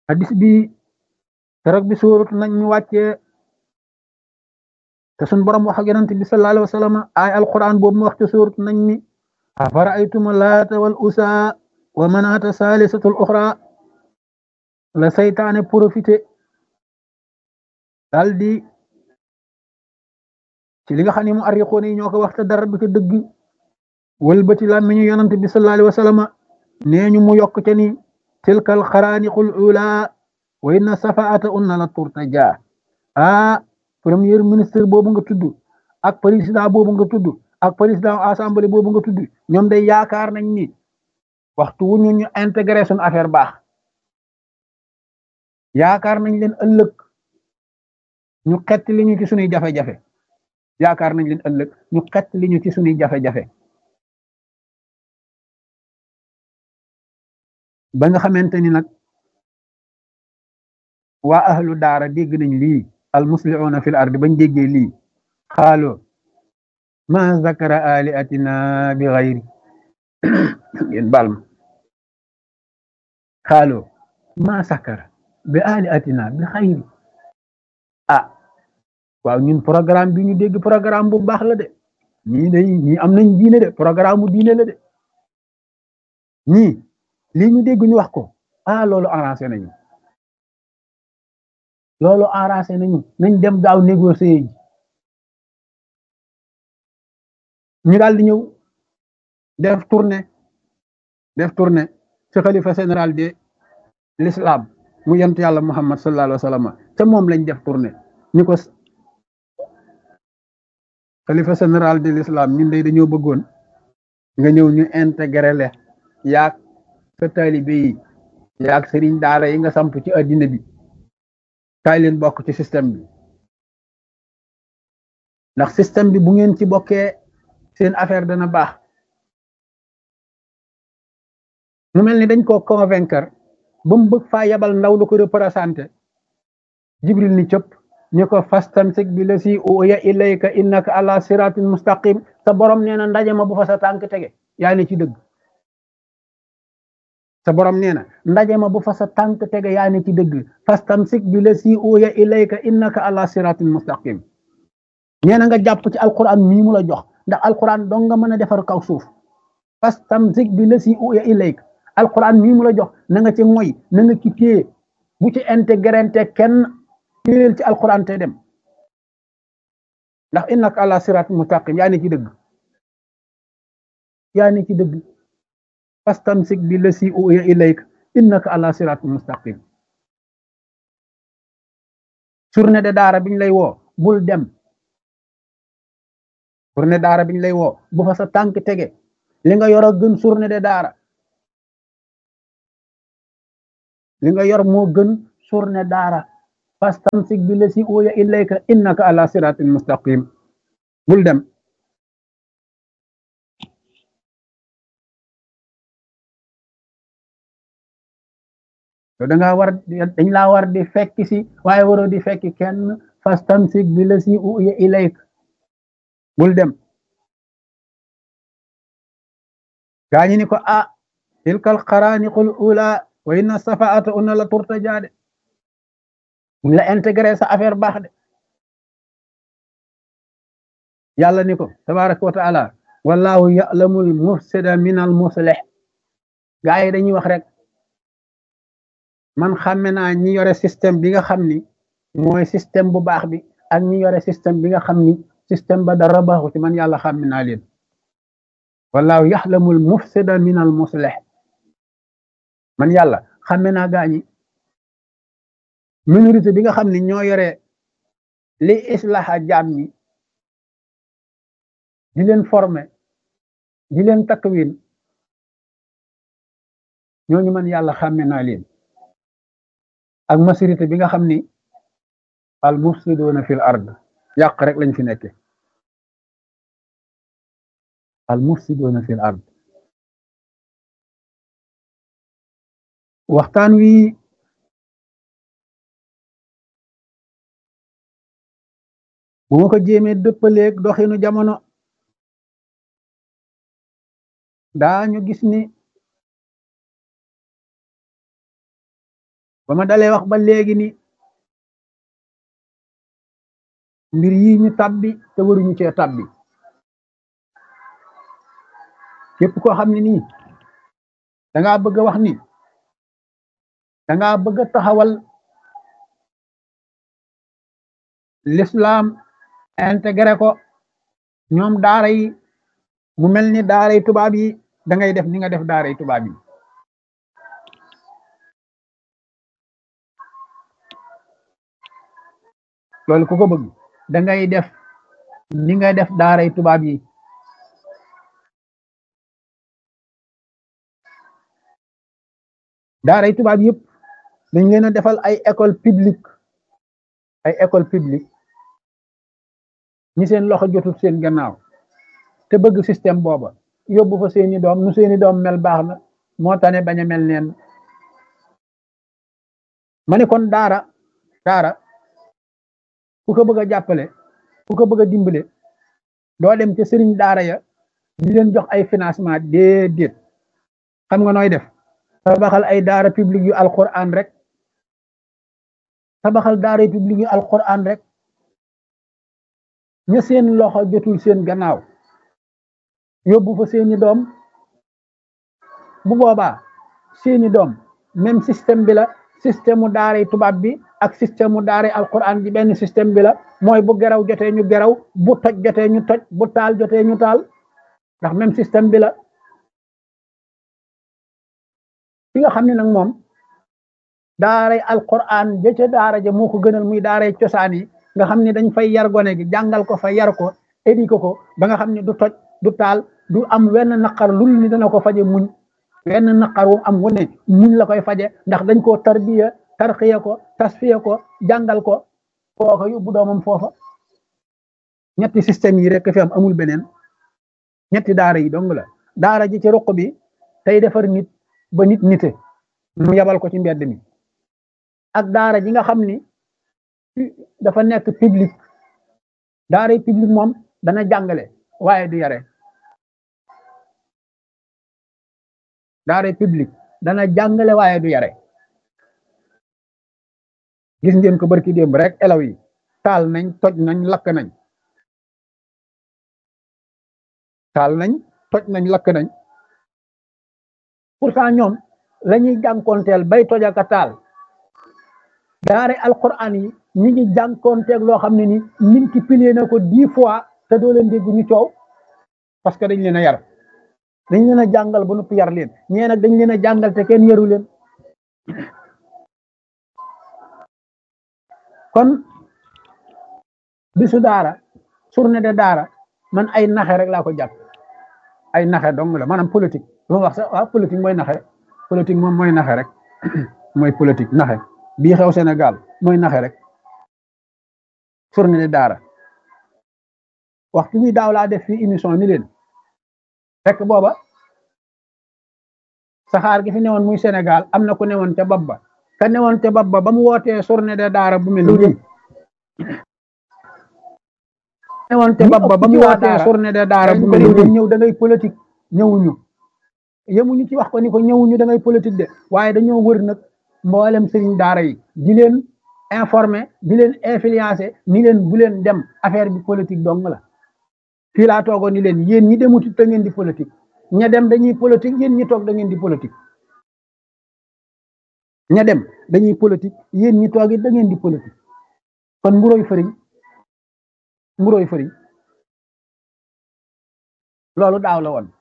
hadis bi keroog bi suuratu nañ ñu wàccee te sun borom wax ak yonent bi sallallahu alayhi wa sallam ay alquran boobu mu wax ci suuratu nañ ni afara'aytum laata wal usa wa manaata salisatul uxra la saytaane profité daal di ci li nga xam ne mu arriqoon yi ñoo ko wax te dara du ca dëgg wëlbati làmmiñu yonent bi sallallahu alayhi wa sallam nee ñu mu yokk ca ni tilkal xaraaniqul ula wa inna safaata unna la turtaja premier ministre boobu nga tudd ak président boobu nga tudd ak président assemblée boobu nga tudd ñoom day yaakaar nañ ni waxtu wu ñu intégré suñu affaire baax yaakaar nañ leen ëllëg ñu xett li ñu ci suñuy jafe-jafe yaakaar nañ leen ëllëg ñu xett li ñu ci suñuy jafe-jafe ba nga xamante ni nag waa ahlu daara dégg nañ lii al muslihuuna fil ardi bañ déggee lii xaalo ma zakara aliatina bi xayri ngeen baal ma xaalo ma zakara bi aliatina bi xayri waaw ñun programme bi ñu dégg programme bu baax la de ñii am nañ diine de programme bu diine la de ñii lii ñu dégg ñu wax ko loolu arrangé nañu nañ dem gaaw négocier ji ñu daal di ñëw def tournée ci xalifa général de l'islam mu yent yàlla muhammad sallallahu alayhi wa sallam te moom lañ def tournée ñu ko xalifa général de l'islam ñun day dañoo bëggoon nga ñëw ñu intégré le yaag sa taalibe yi yaag sëriñ daara yi nga samp ci addina bi kaay leen bokk ci système bi ndax système bi bu ngeen ci bokkee seen affaire dana baax mu mel ni dañ koo convaincre ba mu bëgg faa yabal ndaw lu ko représenté jibril ni cëpp ñu ko fastamsik bi la si uya ilayka innaka ala siratin mustaqim sa borom nee na ndaje ma bu fa sa tànk tege yaa ne ci dëgg sa borom nee na ndaje ma bu fa sa tànk tege yaa ne ci dëgg fastamsik bi la si uya ilayka innaka ala siratin mustaqim nee na nga jàpp ci alquran mii mu la jox ndax alquran dong nga mën a defar kaw suuf fastamsik bi la si uya ilayka alquran mii mu la jox na nga ci moy na nga ci téye bu ci intégrante kenn téel ci alquran te dem ndax innaka ala sirat mustaqim yaa ne ci dëgg fastamsik bi la si uya ilayka innaka ala sirat mustaqim journée de daara biñ lay woo bul dem journée daara biñ lay woo bu fa sa tànk tege li nga yor a gën journée de daara li nga yor moo gën journée daara fastamsik bi la si uya ilayka innaka ala siratin mustaqim bul dem yow dañ laa war di fekk si waaye waroo di fekk kenn fastamsik bi la si uya ilayka bul dem gaañi ni ko tilkal xaraaniqul ula wa inna safaata unna la turtajaade buñ la intégré sa affaire baax de yàlla ni ko tabaraka wa taala wallahu ya'lamul mufsida min al muslih gaa yi dañuy wax rek man xàmme naa ñi yore système bi nga xam ni mooy système bu baax bi ak ñi yore système bi nga xam ni système ba dara baaxu ci man yàlla xàmme naa leen wallahu ya'lamul mufsida min al muslih man yàlla xàmme naa gaa ñi minorité bi nga xam ni ñoo yore li islaha jaam ñi di leen former di leen takwin ñooñu man yàlla xàmme naa leen ak majorité bi nga xam ni al mufsiduna fil ard yàq rek lañ fi nekke al mufsiduna fil ard waxtaan wi bu ma ko jéemee dëppaleeg doxinu jamono daañu gis ni ba ma dalee wax ba léegi ni mbir yi ñu tabbi te waruñu cee tabbi képp koo xam ne nii da ngaa bëgg a wax ni da ngaa bëgg a taxawal l'islam intégré ko ñoom daara yi mu mel ni daara yi tubaab yi da ngay def ni nga def daara yi tubaab yi loolu ku ko bëgg da ngay def ni nga def daara yi tubaab yi daara yi tubaab yëpp dañ leen a defal ay école publique ñi seen loxo jotul seen gannaaw te bëgg système booba yóbbu fa seeni doom nu seeni doom mel baax na moo tane bañ a mel neen ma ne kon daara ku ko bëgg a jàppale ku ko bëgg a dimbale doo dem ca sëriñ daara ya di leen jox ay financement déedéet xam nga nooy def tabaxal ay daara publique yu alquran rek tabaxal daara publique yu alquran rek ña seen loxo jotul seen gannaaw yóbbu fa seeni doom bu boobaa seeni doom même système bi la système mu daaray tubaab bi ak système mu daaray alquran bi benn système bi la mooy bu geraw jotee ñu geraw bu toj jotee ñu toj bu taal jotee ñu taal ndax même système bi la fi nga xam ne nag moom daaray alquran ja ca daara ja moo ko gënal muy daaray cosaan yi nga xam ne dañ fay yar gone gi jàngal ko fa yar ko éduquer ko ba nga xam ne du toj du taal du am wenn naqar lul ni dana ko faje muñ wenn naqar wu am wane muñ la koy faje ndax dañ koo tarbiya tarxiya ko tasfiya ko jàngal ko kooka yóbbu doomam foofa ñetti système yi rek fi am amul beneen ñetti daara yi dong la daara ji ci ruq bi tey defar nit ba nit nite mu yabal ko ci mbedd mi ak daara ji nga xam ni dafa nekk public daara yi public moom dana jàngale waaye du yare daara public dana jàngale waaye du yare gis ngeen ko barki démb rek elaw yi taal nañ toj nañ lakk nañ taal nañ toj nañ lakk nañ pourtant ñoom la ñuy jànkoonteel bay toj ak a taal daara alquran yi ñi ngi jànkoonteeg loo xam ne ni multiplier na ko 10 fois te doo leen dégg ñu coow parce que dañ leen a yar dañ leen a jàngal ba noppi yar leen ñee nag dañ leen a jàngal te kenn yaru leen kon bisu daara journée de daara man ay naxe rek laa ko jàpp ay naxe dong la maanaam politique lu ma wax sax waaw politique mooy naxe politique moom mooy naxe rek mooy politique naxe bii xew Sénégal mooy naxe rek journée de daara waxtu bi daaw laa def fii émission ni leen fekk booba saxaar gi fi newoon muy Sénégal am na ku newoon ca bopp ba ka newoon ca bopp ba ba mu wootee journée de daara bu mel nii newoon ca bopp ba mu wootee journée de daara bu mel nii ñëw da ngay politique ñëwuñu yemuñu ci wax ko ni ko ñëwuñu da ngay politique de waaye dañoo wër nag mboolem sëriñ daara yi di leen informer di leen influencer ni leen bu leen dem affaire bi politique dong la fii laa toogoon ni leen yéen ñi demuti da ngeen di politique ña dem dañuy politique yéen ñi toog da ngeen di politique ña dem dañuy politique yéen ñi toog it da ngeen di politique kon mburoy fëriñ loolu daaw la woon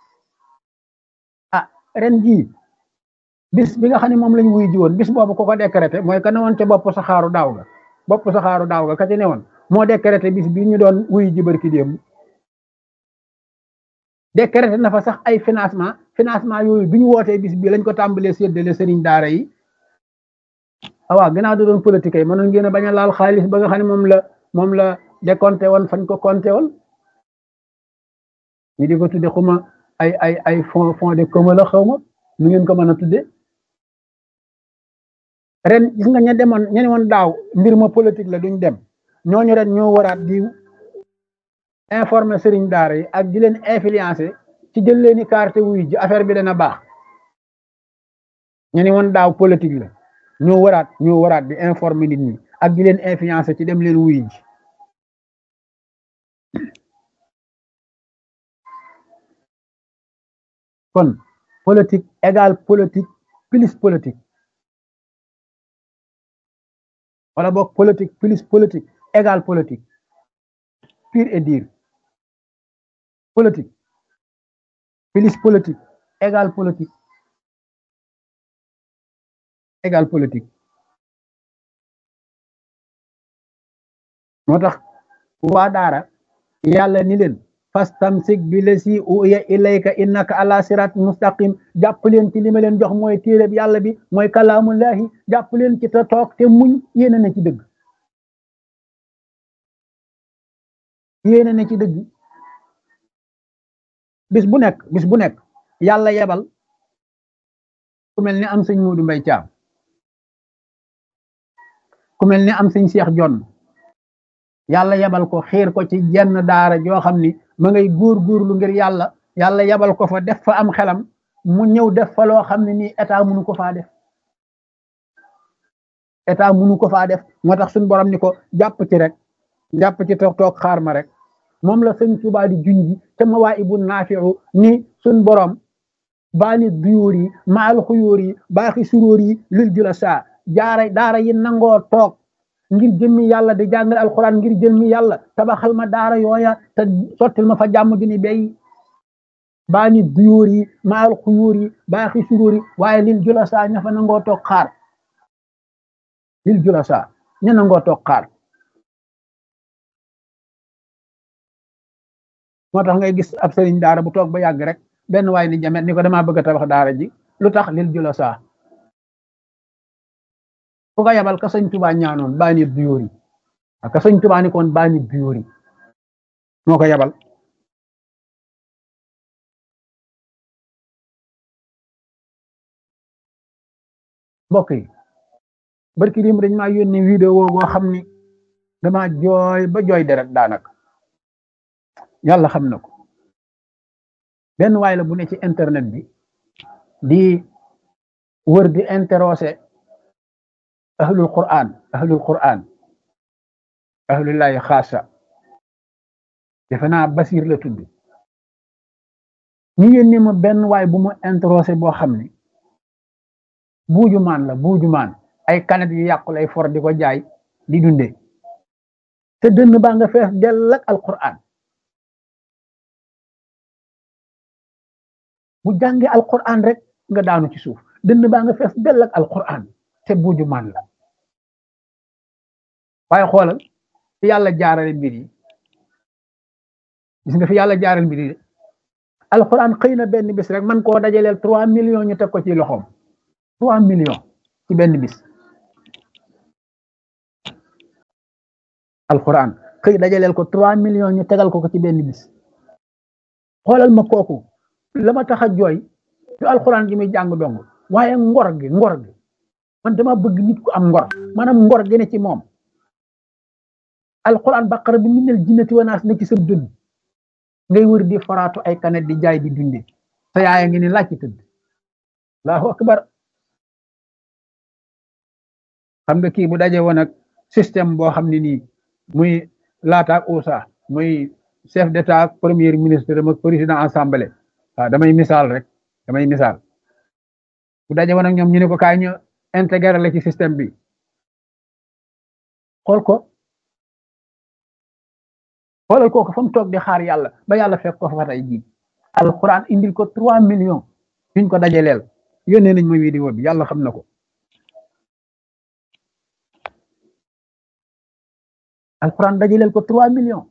ah ren jii bis bi nga xam ne moom lañ wuy ji woon bis boobu ko décrété mooy ka ne woon ca bopp saxaaru daaw ga ka ci ne woon moo décrété bis bi ñu doon wuy ji barki démb décrété na fa sax ay financement yooyu bi ñu wootee bis bi lañ ko tàmbalee séddale sëriñ daara yi waaw ginnaaw da doon politique yi mënoon ngeen a bañ a laal xaalis ba nga xam ne moom la décompté woon fañ ko compté woon ñu di ko tudde xuma ay fond de commun la xaw ma nu ngeen ko mën a tudde ren gis nga ña ne woon daaw mbir ma politique la duñ dem ñooñu ren ñoo waraat di informer sëriñ daara yi ak di leen influencer ci jël leeni carte wuy ji affaire bi dana baax ñu ne woon daaw politique la ñoo waraat di informer nit ñi ak di leen influencer ci dem leen wuy ji kon politique égale politique plus politique wala boog politique plus politique égale politique pure et dire politique plus politique égale politique égale politique moo tax waa daara yàlla ni leen fastamsik bi lasi uya ilayka innaka ala sirat mustaqim jàpp leen ci li ma leen jox mooy téereb yàlla bi mooy kalaamullahi jàpp leen ci te toog te muñ yéene na ci dëgg yéene na ci dëgg bis bu nekk yàlla yebal ku mel ni am sëñ Muudu Mbay Caam ku mel ni am sëñ Seex Jonn yàlla yebal ko xiir ko ci jenn daara joo xam ni ma ngay góorgóorlu ngir yàlla yàlla yebal ko fa def fa am xelam mu ñëw def fa loo xam ne nii état mënu ko faa def état mënu ko faa def moo tax suñu borom ni ko jàpp ci toog xaar ma rek moom la sëñ Tuubaa di junji te Mawaahibu Naafi'u ni suñu borom baani duyóor yi maal xuyóor yi baaxi suróor yi lil jula saa daara yi nangoo toog ngir jëmmi yàlla di jàngal alquran ngir jëmmi yàlla tabaxal ma daara yooya te sottil ma fa jàmm ju ni bay baani duyóor yi maal xuyóor yi baaxi suróor yi waaye lil jula saa ña fa nangoo toog xaar lil jula saa ña nangoo toog xaar moo tax ngay gis ab sëriñ daara bu toog ba yàgg rek benn waay ni jamet ni ko damaa bëgg a tabax daara ji lu tax lil jula saa ku ko yabal ka sëñ Tuubaa ñaanoon baani duyóor yi ak ka sëñ Tuubaa ni koon baani duyóor yi moo ko yabal mbokk yi barki dim dañ maa yónni vidéo boo xam ni dama jooy ba jooy deret daanaka yàlla xam na ko benn waay la bu ne ci internet bi di wër di interroger ahlul quran ahlullahi xaasa defe naa Basir la tudd ñu yónni ma benn waay bu mu interroger boo xam ni buujumaan ay kanet yu yàqu lay for di ko jaay di dunde te dënn baa nga fees dell ak alquran bu jànge alquran rek nga daanu ci suuf dënn baa nga fees dell ak alquran te buujumaan la waaye xoolal fi yàlla jaarale mbir yi gis nga fi yàlla jaarale mbir yi alquran xëy na benn bis rek man koo dajaleel 3 millions ñu teg ko ci loxoom 3 millions ci benn bis alquran xëy dajaleel ko 3 millions ñu tegal ko ci benn bis xoolal ma kooku la ma tax a jooy du alquran gi muy jàng dong waaye ngor gi man dama bëgg nit ku am ngor maanaam ngor gi ne ci moom alquran baqara bi minal jinnati wa naas ne ci sa dënn ngay wër di faraatu ay kanet di jaay di dunde sa yaaya ngi ni laaj ci tëdd allahu akbar xam nga kii bu daje woon ak système boo xam ne nii muy laataak USA muy chef d'état ak premier ministre ak président assemblée waaw damay misaal bu daje woon ak ñoom ñu ne ko kaay ñu intégré la ci système bi xoolal kooku fa mu toog di xaar yàlla ba yàlla fekk ko fa tey jii alquran indil ko 3 millions yuñ ko dajaleel yónnee nañ ma vidéo bi yàlla xam na ko alquran dajaleel ko 3 millions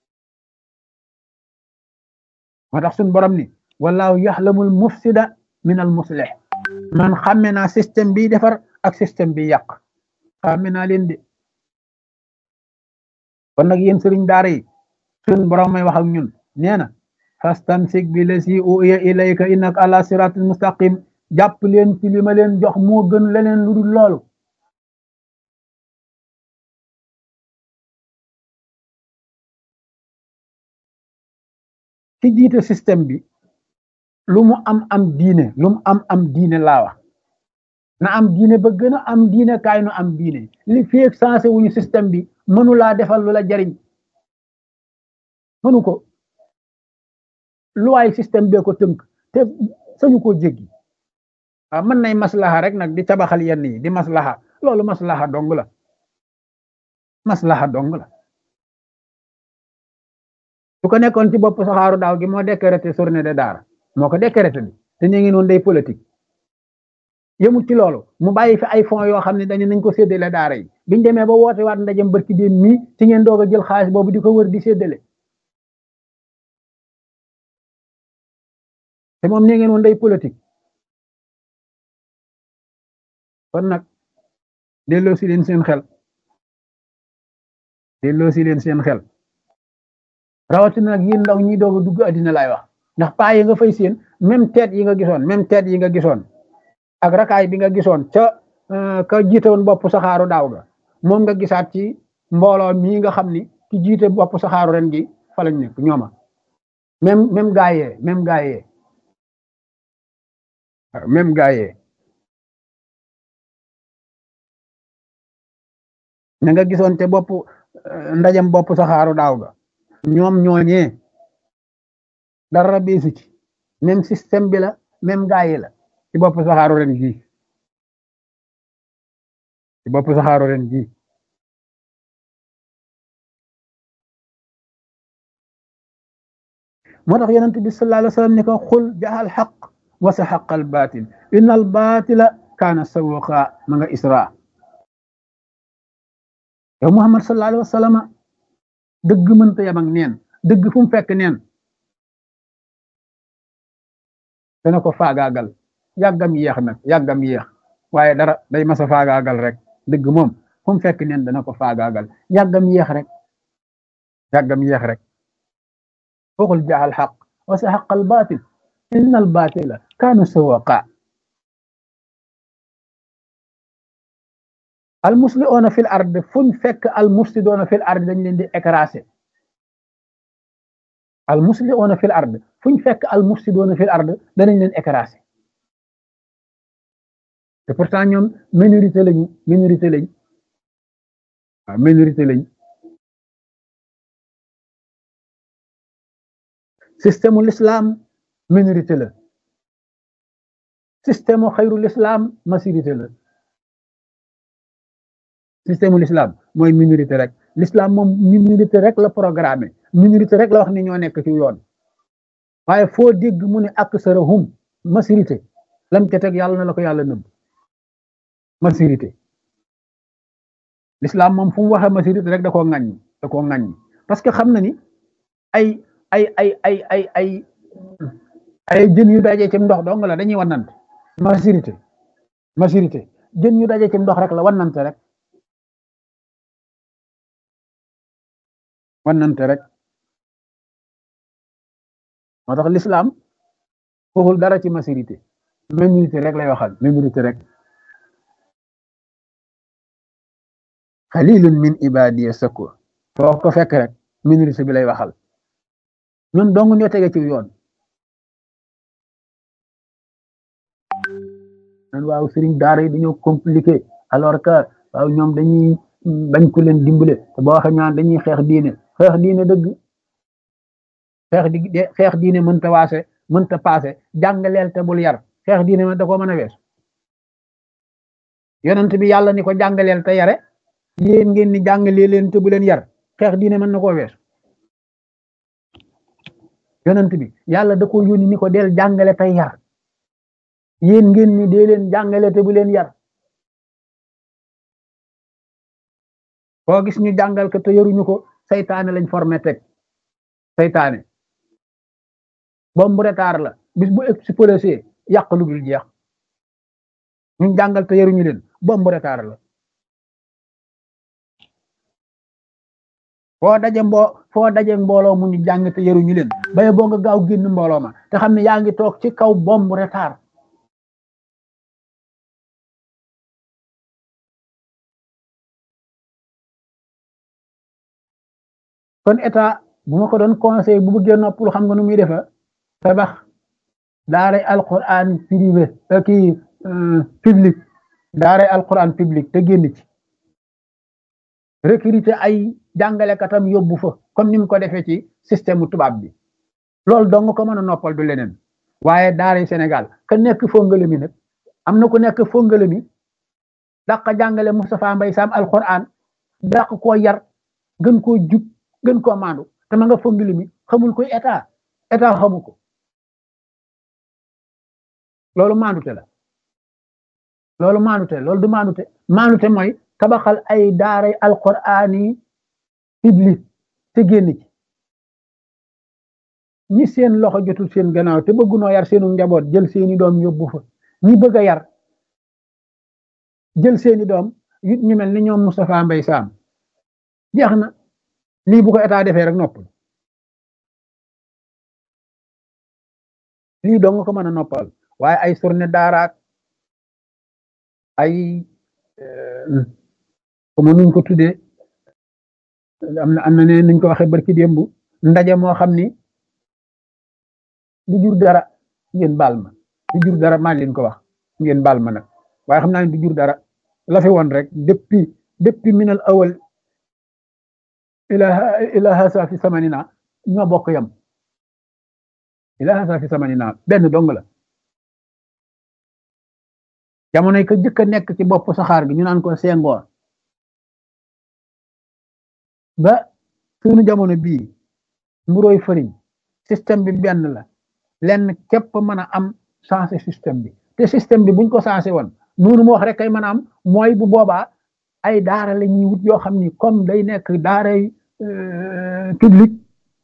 moo tax suñu borom ni wallahu yaxlamul mufsida min al muslih man xàmme naa système bi defar ak système bi yàq xàmme naa leen de kon nag yéen sëriñ daara yi suñu borom may wax ak ñun nee na fastamsik bi lasi uya ilayka innaka ala siratul mustaqim jàpp leen ci li ma leen jox moo gën leneen lu dul loolu ci jiite système bi lu mu am am diine laa wax na am diine ba gën a am diine kaay nu am diine li feeg sensé wuñu système bi mënu laa defal lu la jariñ mënu ko luwaay système bee ko tënk te sañu koo jéggi waaw mën nay maslaha rek nag di tabaxal yenn yi di maslaha loolu maslaha dong la maslaha dong la su ko nekkoon ci bopp saxaaru daaw gi moo décrété journée de daara moo ko décrété bi te ñu ngi noonu day politique yëmut ci loolu mu bàyyi fi ay fonds yoo xam ne dañu nañ ko séddale daara yi biñ demee ba woote waat ndajem barki déen nii ci ngeen doog a jël xaalis boobu di ko wër di séddale te moom nee ngeen woon day politique kon nag delloo si leen seen xel delloo si leen seen xel rawatina nag yéen ndaw ñi doog a dugg addina laay wax ndax paa yi nga fay seen même tête yi nga gisoon ak rakaay bi nga gisoon ca ka jiite woon bopp saxaaru daaw ga moom nga gisaat ci mbooloo mii nga xam ni ki jiite bopp saxaaru ren gi fa lañ nekk ñooma même gaayee ña nga gisoon te bopp ndajem bopp saxaaru daaw ga ñoom ñooñee dara beesu ci même système bi la même gaayee la ci bopp saxaaru ren gi moo tax yonent bi sallallahu alayhi wa sallam ne ko xul jaxal xaq wa saxaqa al batil inna al batila kaana sawaqa ma nga isra yow Muhammad sallallahu alayhi wa sallam dëgg mënta yam ak neen dëgg fu mu fekk neen dana ko faagaagal yàggam yéex waaye dara day masa faagaagal rek dëgg moom fu mu fekk neen dana ko faagaagal yàggam yéex rek waxul jaxal xaq wa saxaqa al batil inna al batila kaana sawaqa al muslihoona fil ard fuñ fekk al mufsidoona fil ard dañ leen di écraser al muslihoona fil ard fuñ fekk al mufsidoona fil ard danañ leen écraser te pourtant ñoom minorité lañ système ul islam minorité la système xayrul islam majorité la système ul islam mooy minorité rek l'islam moom minorité rek la programmé minorité rek la wax ni ñoo nekk ci yoon waaye foo dégg mu ne aksarahum majorité lam ca teg yàlla na la ko yàlla nëbb majorité l'islam moom fu mu waxee majorité rek da koo ŋàññi parce que xam na ni ay jën yu dajee ci ndox dong la dañuy wannante majorité jën yu dajee ci ndox rek la wannante rek moo tax l'islam waxul dara ci majorité minorité rek lay waxal minorité rek xalilun min ibadiya shakur foo ko fekk rek minorité bi lay waxal ñun dong ñoo tege ci yoon nan waaw sëriñ daara yi dañoo compliqué alors que waaw ñoom dañuy bañ ku leen dimbale te boo waxee ñaan dañuy xeex diine dëgg xeex diine mënta paase jàngaleel te bul yar xeex diine man da koo mën a wees yonent bi yàlla ni ko jàngaleel te yare yéen ngeen ni jàngalee leen te bu leen yar xeex diine mën na koo wees yonent bi yàlla da ko yónni ni ko del jàngale tey yar yéen ngeen ni dee leen jàngale te bu leen yar koo gis ñu jàngal ko te yaruñu ko saytaane lañ formé teg saytaane bombu retard la bis bu explosé yàq lu dul jeex ñu jàngal te yaruñu leen bombu retard la foo daje mbooloo mu ñu jàng te yaruñu leen baye boo nga gaaw génn mbooloo ma te xam ne yaa ngi toog ci kaw bombu retard kon état bu ma ko doon conseil bu bëggee noppul xam nga nu muy defa tabax daaray alquran privé kii public daara alquran public te génn ci recruter ay jàngalekatam yóbbu fa comme ni mu ko defee ci système tubaab bi loolu dong ko mën a noppal du leneen waaye daara Sénégal ka nekk fongale mi nag am na ku nekk fongale mi dàq jàngale Moustapha Mbaye Sam alquran dàq koo yar gën koo jub gën koo maandu te ma nga fongale mi xamul koy état xamu ko loolu maandute la loolu maandute loolu du maandute mooy tabaxal ay daaray alquran yi public te génn ci ñi seen loxo jotul seen gannaaw te bëggunoo yar seenu njaboot jël seeni doom yóbbu fa ñi bëgg a yar jël seeni doom yu ñu mel ni ñoom Moustapha Mbaye Sam jeex na lii bu ko état defee rek noppal lii dong ko mën a noppal waaye ay surne daaraak ay comme nuñ ko tuddee am na ne nuñ ko waxee barki démb ndaje moo xam ni du jur dara ngeen baal ma du jur dara maa leen ko wax ngeen baal ma nag waaye xam naa ne du jur dara la fi woon rek depuis minal awal ila hasa fi samanina ñoo bokk yam ila hasa fi samanina benn dong la jamonoy ko jëkk a nekk ci bopp saxaar gi ñu naan ko Senghor ba suñu jamono bii mburoy fëriñ système bi benn la lenn képp mën a am changé système bi te système bi buñ ko changé woon noonu mu wax rek kay mën a am mooy bu boobaa ay daara la ñuy wut yoo xam ni comme day nekk daaray public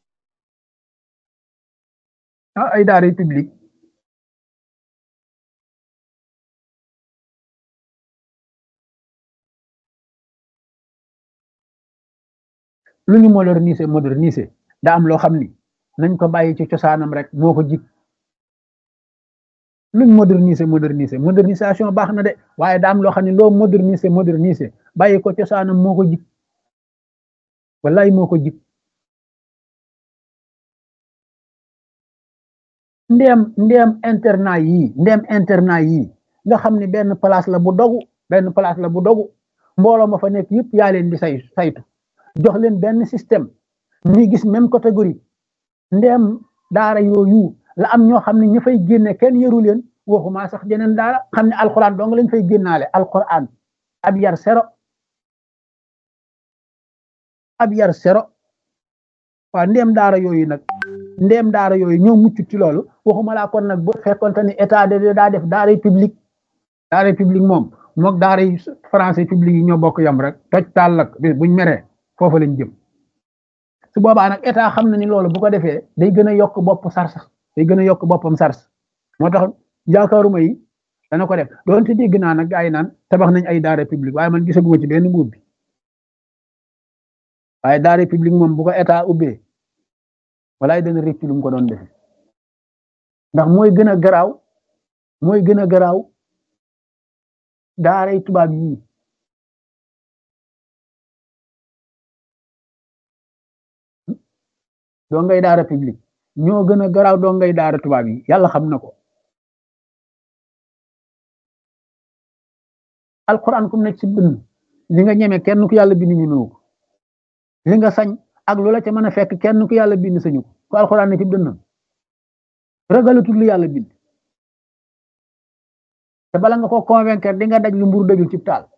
ay daaray public lu ñu moderniser daa am loo xam ni nañ ko bàyyi ci cosaanam rek moo ko jig luñ modernisation baax na de waaye daa am loo xam ne loo moderniser bàyyi ko cosaanam moo ko jig wallaay moo ko jig ndeem internat yii nga xam ne benn place la bu dogu mbooloo ma fa nekk yëpp yaa leen di saytu jox leen benn système ñuy gis même catégorie ndeem daara yooyu la am ñoo xam ne ñu fay génne kenn yëru leen waxuma sax jeneen daara xam ne alquran dong lañ fay génnaale alquran ab yar sero waaw ndeem daara yooyu ñoo mucc ci loolu waxuma laa kon nag bu fekkonte ni état de daa def daaray public moom mook daaray français public yi ñoo bokk yam rek toj taal lak buñ meree foofu lañ jëm su boobaa nag état xam na ni loolu bu ko defee day gën a yokk boppam sars moo tax yaakaaruma yi dana ko def doonte dégg naa nag gaa yi naan tabax nañ ay daara public waaye man gisaguma ci benn mbuub bi waaye daara public moom bu ko état ubbee walaay dana rëcc lu mu ko doon defe ndax mooy gën a garaaw daaray tubaab yii doo ngay daara public ñoo gën a garaaw doo ngay daara tubaab yi yàlla xam na ko alquran kum nekk ci dënn li nga ñeme kenn ku yàlla bind ñemewu ko li nga sañ ak lu la ca mën a fekk kenn ku yàlla bind sañu ko alquran ne ci dënnam ragalatul li yàlla bind te bala nga ko convaincre di nga daj lu mburu dajul ci taal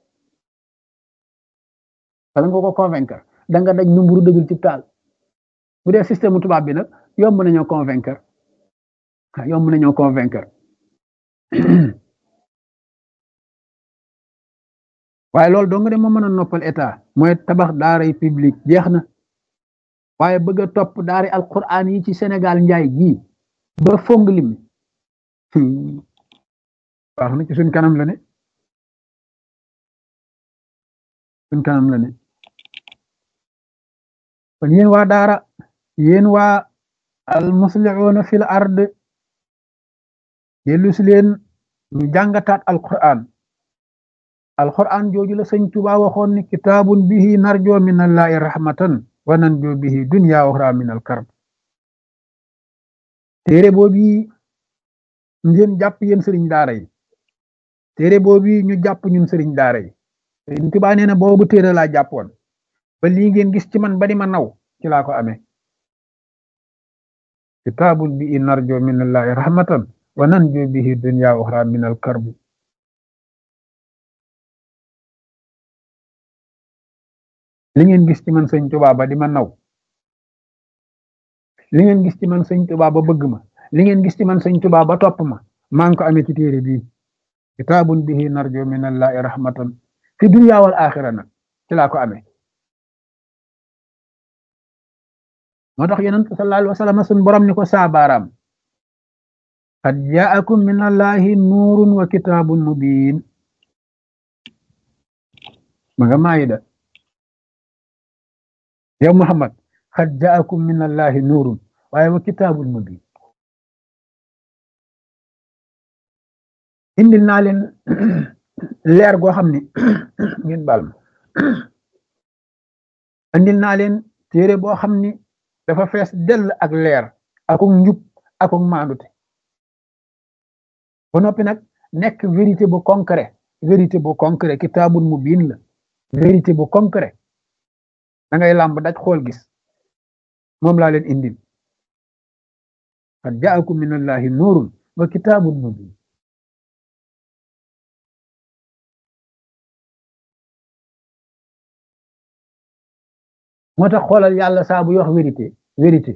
da nga daj lu mburu dajul ci taal bu dee système tubaab bi nag yomb nañoo convaincre waaye loolu dong de moo mën a noppal état mooy tabax daaray public jeex na waaye bëgg a topp daari alquran yi ci Sénégal njaay gii ba fong lim baax na ci suñ kanam la ne kon yéen waa daara yéen waa al muslihuuna fil ard dellu si leen ñu jàngataat alquran jooju la sëñ Tuubaa waxoon ni kitaabun bihi narjoo min allahi rahmatan wa nanjoo bihi dunya wa uxra min al karb téere boobu ngeen jàpp yéen sëriñ daara yi téere boobu ñu jàpp ñun sëriñ daara yi Sëriñ Tuubaa nee na boobu téere laa jàppoon ba lii ngeen gis ci man ba di ma naw ci laa ko amee kitaabun bi narjo minallahi rahmatan wa nanjo bihi dunya uxra min al karbi li ngeen gis ci man sëñ Tuubaa ba di ma naw li ngeen gis ci man sëñ Tuubaa ba bëgg ma li ngeen gis ci man sëñ Tuubaa ba topp ma maa ngi ko amee ci téere bii kitaabun bihi narjo minallahi rahmatan fi dunya wal axira nag ci laa ko amee moo tax yonent sallallahu alayhi wa sallam sun borom ni ko saabaaraam qad jaakum min allahi nuurun wa kitaabun mubiin ma nga maayida yow Muhammad qad jaakum min allahi nuurun waaye wa kitaabun mubiin indil naa leen leer goo xam ni ngeen baal ma indil naa leen téere boo xam ni dafa fees dell ak leer akuk njub akuk maandute ba noppi nag nekk vérité bu concret kitaabun mubiin la vérité bu concret da ngay làmb daj xool gis moom laa leen indil qad jaakum min allahi nuurun wa kitaabun mubiin moo tax xoolal yàlla saa buy wax vérité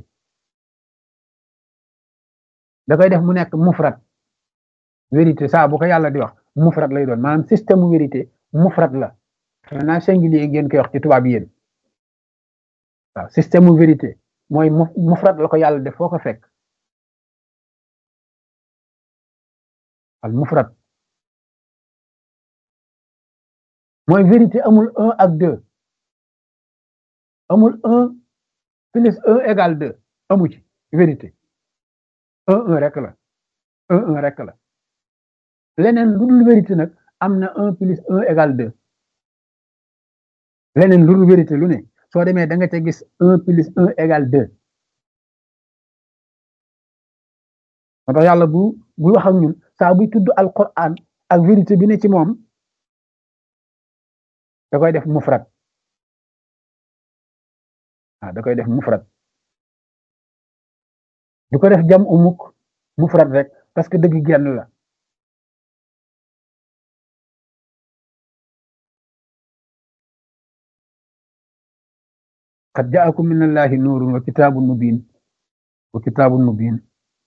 da koy def mu nekk mufrat vérité saa bu ko yàlla di wax mufrat lay doon maanaam système vérité mufrat la xanaa singulier ngeen koy wax ci tubaab yéen waaw système vérité mooy mufrat la ko yàlla def foo ko fekk al mufrat mooy vérité amul un ak deux amul un plus un égale deux amu ci vérité un rek la un rek la leneen lu dul vérité nag am na un plus un égale deux leneen lu dul vérité lu ne soo demee da nga ca gis un plus un égale deux moo tax yàlla buy wax ak ñun saa buy tudd alquran ak vérité bi ne ci moom da koy def mufrat da koy def mufrat du ko def jam umuk mufrat rek parce que dëgg genn la qad jaakum min allahi nuurun wa kitaabun mubiin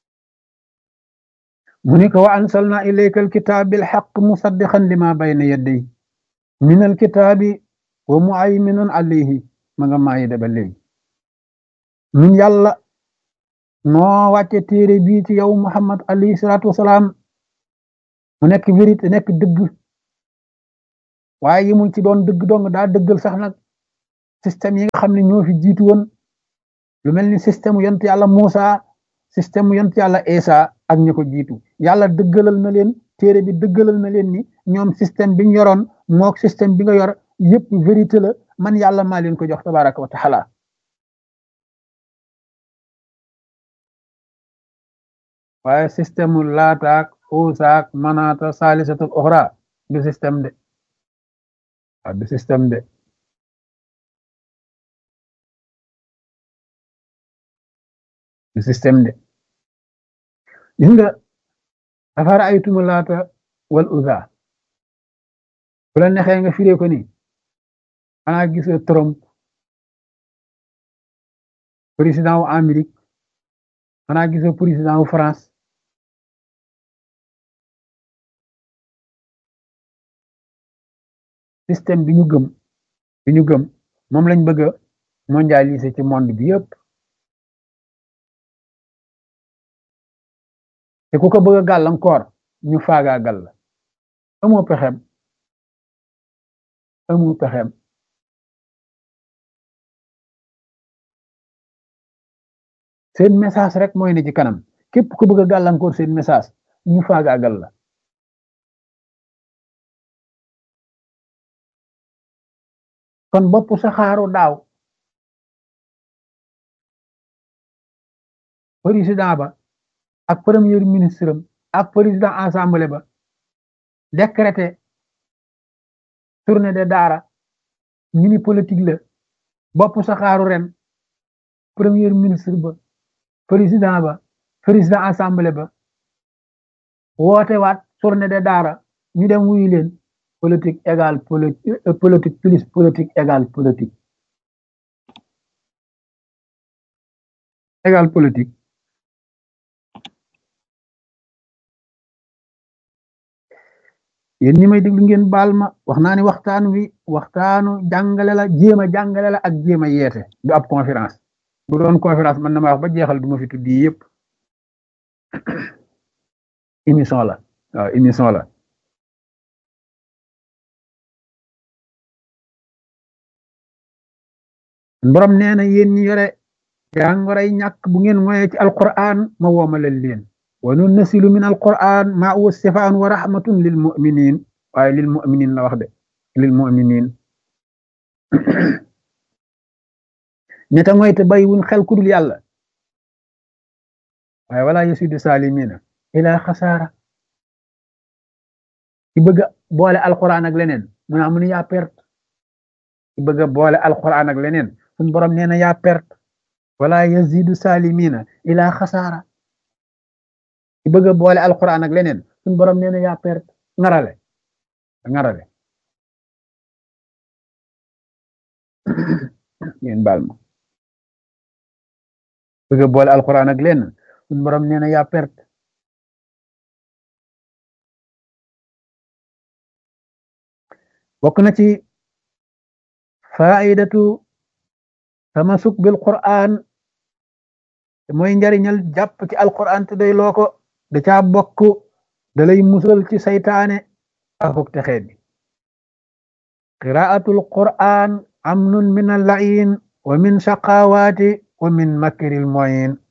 mu ni ko wa ansalna ilayka alkitaab bilxaq musaddiqan lima bayna yaday min alkitaabi wa muayminun alayhi ma nga maayida ba léegi ñun yàlla noo wàcce téere bii ci yow Muhammad alayhi salaatu wasalaam mu nekk vérité nekk dëgg waaye yimul ci doon dëgg dong daa dëggal sax nag système yi nga xam ne ñoo fi jiitu woon lu mel ni système yont yàlla Muusa système yont yàlla Isa ak ñi ko jiitu yàlla dëggalal na leen téere bi dëggalal na leen ni ñoom système bi ñu yoroon mook système bi nga yor yépp vérité la man yàlla maa leen ko jox tabaraka wa taala waaye système mu laataak uusaak manaata saalisatul oxra du système de du système de du système de gis nga afara aytumu laata wal uza bu la nexee nga firee ko ni xanaa gis Trump président wu Amérique xanaa gis président wu France système bi ñu gëm moom lañ bëgg a mondialiser ci monde bi yëpp te ku ko bëgg a gàllankoor ñu faagaagal la amoo pexem seen message rek mooy ne ci kanam képp ku bëgg a gàllankoor seen message ñu faagaagal la kon bopp saxaaru daaw président ba ak premier ministre am ak président assemblée ba décrété tournée de daara ñu ni politique la bopp saxaaru ren premier ministre ba président assemblée ba woote waat tournée de daara ñu dem wuyu leen politique égale politique plus politique égale politique égale politique yéen ñi may déglu ngeen baal ma wax naa ni waxtaan wi waxtaanu jàngale la jéem a jàngale la ak jéem a yeete du ab conférence bu doon conférence man na ma wax ba jeexal du ma fi tuddi yëpp émission la waaw émission la borom nee na yéen ñi yore jàngoroy ñàkk bu ngeen moyee ci alquran ma woomalal leen wa nunnasilu min alquran ma huwa sifaan wa rahmatun lil muminin waaye lil muminin la wax de lil muminin neta ngoy te bay wuñ xel kudul yàlla waaye wala yasidu salimina ila xasaara ci bëgg boole alquran ak leneen mu naa mu ne yaa perte ci bëgg boole alquran ak leneen suñ borom nee na yaa perte wala yazidu salimina ila xasaara ci bëgg boole alquran ak leneen suñ borom nee na yaa perte ngarale ngeen baal ma bëgg boole alquran ak leneen suñ borom nee na yaa perte bokk na ci faidatu tamasuk bil quran mooy njariñal jàpp ci alquran te day loo ko da caa bokk da lay musal ci saytaane akuk texeet bi qiraatul quran amnun min al-la'iin wa min shaqawaati wa min makril mu'in